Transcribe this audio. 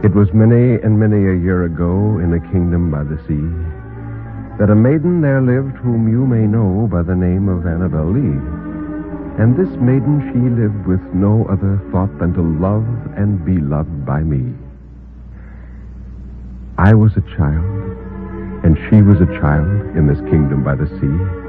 It was many and many a year ago, in a kingdom by the sea, that a maiden there lived whom you may know by the name of Annabel Lee. And this maiden, she lived with no other thought than to love and be loved by me. I was a child, and she was a child in this kingdom by the sea.